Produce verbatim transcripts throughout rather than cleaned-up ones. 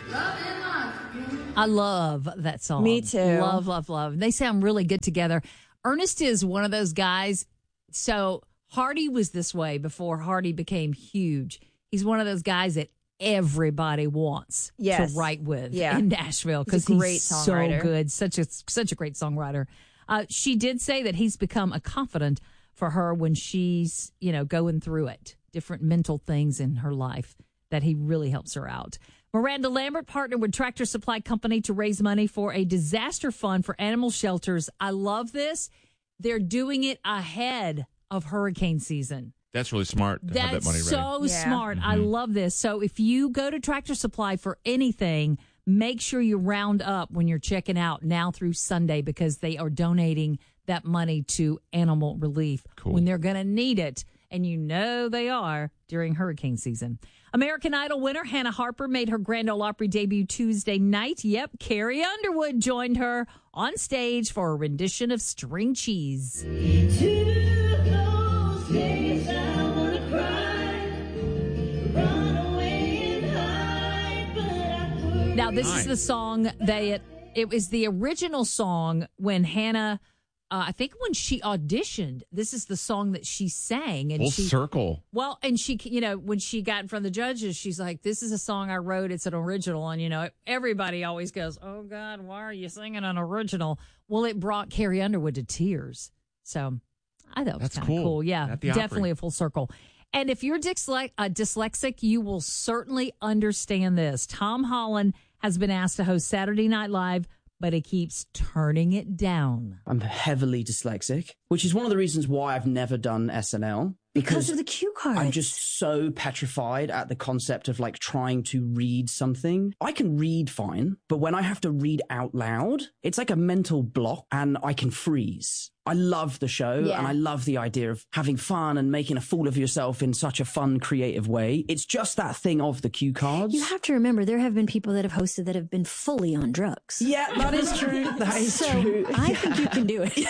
I love that song. Me too. Love, love, love. They sound really good together. Ernest is one of those guys. So Hardy was this way before Hardy became huge. He's one of those guys that everybody wants yes. to write with yeah. in Nashville because he's, he's so good. Such a such a great songwriter. Uh, she did say that he's become a confidant for her when she's, you know, going through it, different mental things in her life, that he really helps her out. Miranda Lambert partnered with Tractor Supply Company to raise money for a disaster fund for animal shelters. I love this. They're doing it ahead of hurricane season. That's really smart to have that money ready. That's so Yeah. smart. Mm-hmm. I love this. So if you go to Tractor Supply for anything, make sure you round up when you're checking out now through Sunday because they are donating that money to animal relief Cool. when they're going to need it. And you know they are during hurricane season. American Idol winner Hannah Harper made her Grand Ole Opry debut Tuesday night. Yep, Carrie Underwood joined her on stage for a rendition of String Cheese. Now, this Nice. is the song they it, it was the original song when Hannah, uh, I think when she auditioned, this is the song that she sang. And Full she, circle. Well, and she, you know, when she got in front of the judges, she's like, this is a song I wrote. It's an original. And, you know, everybody always goes, oh, God, why are you singing an original? Well, it brought Carrie Underwood to tears. So I thought it was That's kind of cool. cool. Yeah, At the Opry. definitely a full circle. And if you're dysle- uh, dyslexic, you will certainly understand this. Tom Holland has been asked to host Saturday Night Live, but he keeps turning it down. I'm heavily dyslexic, which is one of the reasons why I've never done S N L. Because of the cue cards. I'm just so petrified at the concept of like trying to read something. I can read fine, but when I have to read out loud, it's like a mental block and I can freeze. I love the show Yeah. and I love the idea of having fun and making a fool of yourself in such a fun, creative way. It's just that thing of the cue cards. You have to remember, there have been people that have hosted that have been fully on drugs. Yeah, that is true. That is so true. I think you can do it.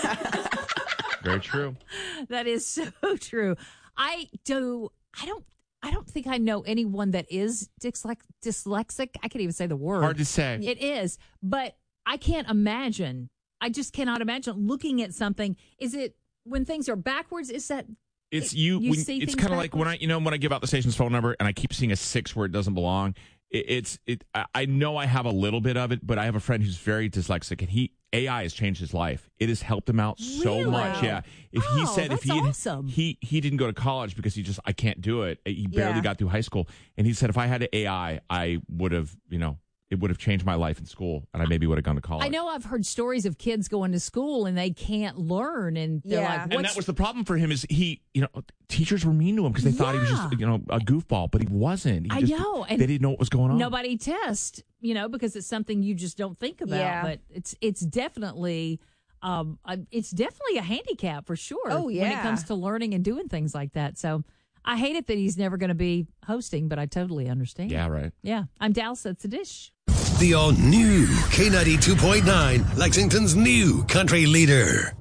Very true. That is so true. I do. I don't. I don't think I know anyone that is dyslex- dyslexic. I can't even say the word. Hard to say. It is, but I can't imagine. I just cannot imagine looking at something. Is it when things are backwards? Is that It's you. You when, see it's things kind of like when I, backwards? you know, when I give out the station's phone number and I keep seeing a six where it doesn't belong. It, it's it. I- I know I have a little bit of it, but I have a friend who's very dyslexic, and he A I has changed his life. It has helped him out so Really? much. Yeah. If he Oh, said if that's he awesome. he he didn't go to college because he just I can't do it. He barely Yeah. got through high school, and he said if I had an A I, I would have you know. It would have changed my life in school, and I maybe would have gone to college. I know I've heard stories of kids going to school and they can't learn, and they're Yeah. like, And And "What's that was the problem for him is he, you know, teachers were mean to him because they thought he was just, Yeah. you know, a goofball, but he wasn't. He I just, know, and they didn't know what was going on. nobody test, you know, because it's something you just don't think about. Yeah. But it's it's definitely um a, it's definitely a handicap for sure. Oh, when it yeah. comes to learning and doing things like that. So I hate it that he's never going to be hosting, but I totally understand. Yeah, right. Yeah, I'm Dallas. That's the dish. The all-new K ninety-two point nine, Lexington's new country leader.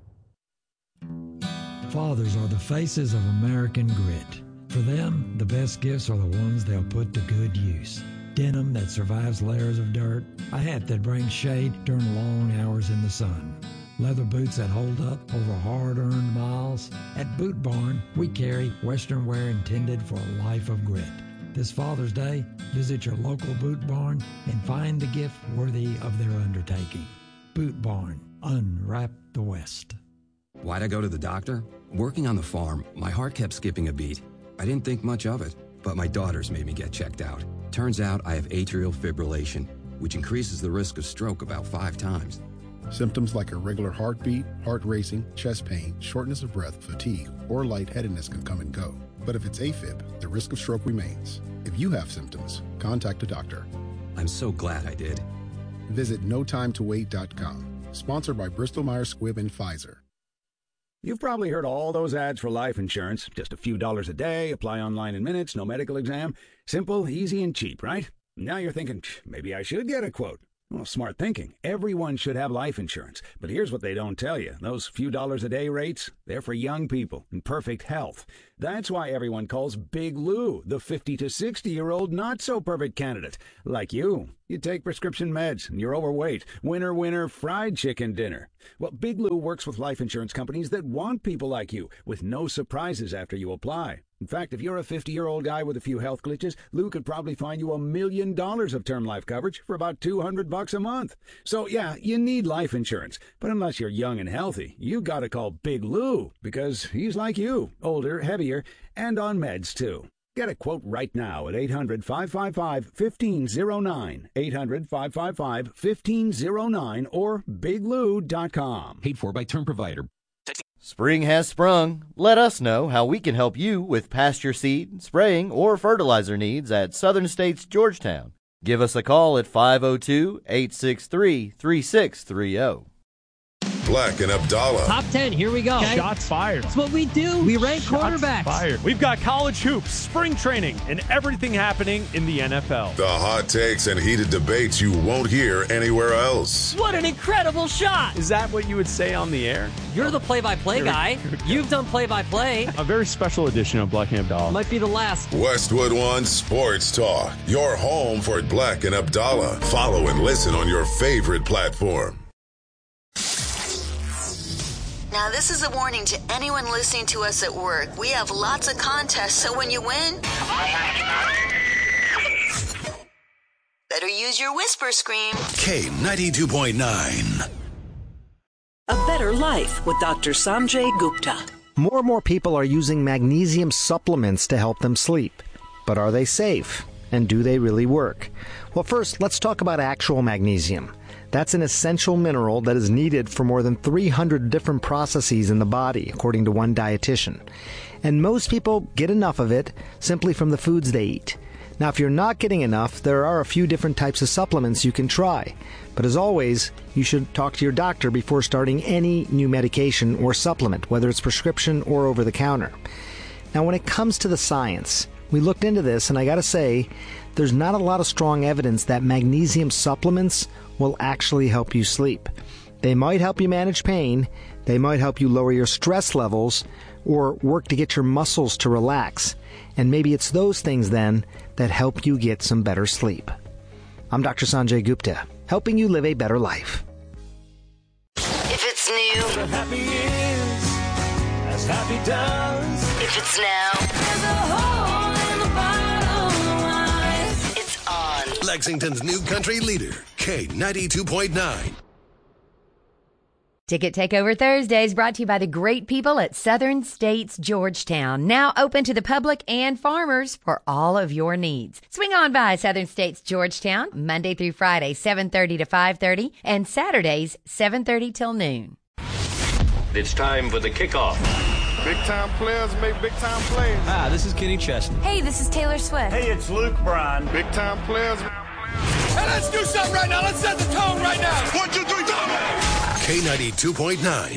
Fathers are the faces of American grit. For them, the best gifts are the ones they'll put to good use. Denim that survives layers of dirt, a hat that brings shade during long hours in the sun. Leather boots that hold up over hard-earned miles. At Boot Barn, we carry Western wear intended for a life of grit. This Father's Day, visit your local Boot Barn and find the gift worthy of their undertaking. Boot Barn, unwrap the West. Why'd I go to the doctor? Working on the farm, my heart kept skipping a beat. I didn't think much of it, but my daughters made me get checked out. Turns out I have atrial fibrillation, which increases the risk of stroke about five times. Symptoms like irregular heartbeat, heart racing, chest pain, shortness of breath, fatigue, or lightheadedness can come and go. But if it's AFib, the risk of stroke remains. If you have symptoms, contact a doctor. I'm so glad I did. Visit no time to wait dot com. Sponsored by Bristol Myers Squibb and Pfizer. You've probably heard all those ads for life insurance. Just a few dollars a day, apply online in minutes, no medical exam. Simple, easy, and cheap, right? Now you're thinking, maybe I should get a quote. Well, smart thinking. Everyone should have life insurance. But here's what they don't tell you. Those few dollars a day rates, they're for young people in perfect health. That's why everyone calls Big Lou the fifty to sixty-year-old not-so-perfect candidate. Like you. You take prescription meds and you're overweight. Winner, winner, fried chicken dinner. Well, Big Lou works with life insurance companies that want people like you with no surprises after you apply. In fact, if you're a fifty-year-old guy with a few health glitches, Lou could probably find you a million dollars of term life coverage for about two hundred bucks a month. So, yeah, you need life insurance. But unless you're young and healthy, you gotta call Big Lou because he's like you, older, heavier, and on meds, too. Get a quote right now at eight hundred, five five five, one five zero nine, eight hundred, five five five, one five zero nine, or big lou dot com. Paid for by term provider. Spring has sprung. Let us know how we can help you with pasture seed, spraying, or fertilizer needs at Southern States Georgetown. Give us a call at five oh two, eight six three, three six three oh. Black and Abdallah. Top ten, here we go. Okay. Shots fired. That's what we do. We rank Shots quarterbacks. Fired. We've got college hoops, spring training, and everything happening in the N F L. The hot takes and heated debates you won't hear anywhere else. What an incredible shot. Is that what you would say on the air? You're the play-by-play guy. You've done play-by-play. A very special edition of Black and Abdallah. Might be the last. Westwood One Sports Talk. Your home for Black and Abdallah. Follow and listen on your favorite platform. Now, this is a warning to anyone listening to us at work. We have lots of contests, so when you win, better use your whisper scream. K ninety-two point nine. A better life with Doctor Sanjay Gupta. More and more people are using magnesium supplements to help them sleep. But are they safe? And do they really work? Well, first, let's talk about actual magnesium. That's an essential mineral that is needed for more than three hundred different processes in the body, according to one dietitian. And most people get enough of it simply from the foods they eat. Now, if you're not getting enough, there are a few different types of supplements you can try. But as always, you should talk to your doctor before starting any new medication or supplement, whether it's prescription or over-the-counter. Now, when it comes to the science, we looked into this, and I gotta say, there's not a lot of strong evidence that magnesium supplements will actually help you sleep. They might help you manage pain, they might help you lower your stress levels, or work to get your muscles to relax. And maybe it's those things then that help you get some better sleep. I'm Doctor Sanjay Gupta, helping you live a better life. If it's new, as happy is, as happy does. If it's now, there's a hole in the bottom line. It's on. Lexington's new country leader, K ninety-two point nine. Ticket Takeover Thursdays brought to you by the great people at Southern States Georgetown. Now open to the public and farmers for all of your needs. Swing on by Southern States Georgetown, Monday through Friday, seven thirty to five thirty, and Saturdays, seven thirty till noon. It's time for the kickoff. Big time players make big time plays. Hi, this is Kenny Chesney. Hey, this is Taylor Swift. Hey, it's Luke Bryan. Big time players. Hey, let's do something right now. Let's set the tone right now. One, two, three, go! K ninety-two point nine.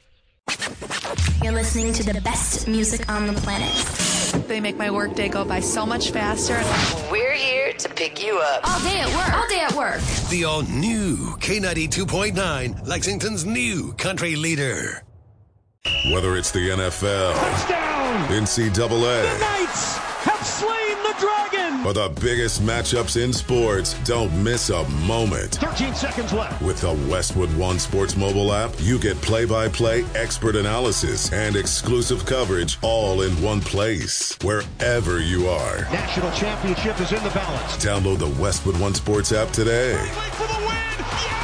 You're listening to the best music on the planet. They make my workday go by so much faster. We're here to pick you up. All day at work. All day at work. The all-new K ninety-two point nine, Lexington's new country leader. Whether it's the N F L, touchdown, N C double A, the Knights have slain the dragon, or the biggest matchups in sports, don't miss a moment. thirteen seconds left. With the Westwood One Sports mobile app, you get play-by-play, expert analysis, and exclusive coverage all in one place, wherever you are. National championship is in the balance. Download the Westwood One Sports app today. For the win.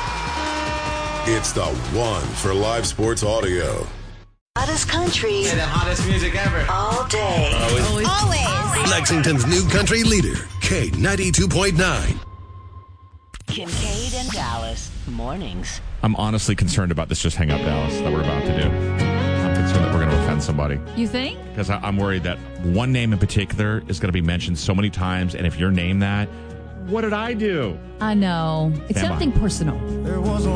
Yeah! It's the one for live sports audio. Hottest country. Yeah, the hottest music ever. All day. Always. Always. Lexington's new country leader, K ninety-two point nine. Kincaid and Dallas, mornings. I'm honestly concerned about this Just Hang Up Dallas that we're about to do. I'm concerned that we're going to offend somebody. You think? Because I'm worried that one name in particular is going to be mentioned so many times, and if you're named that, what did I do? I know. It's Stand something by. personal. There was a